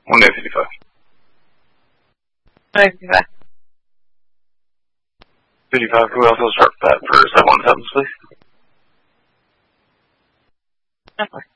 One day 55. 55. 55, who else will start that for 717, please? Okay.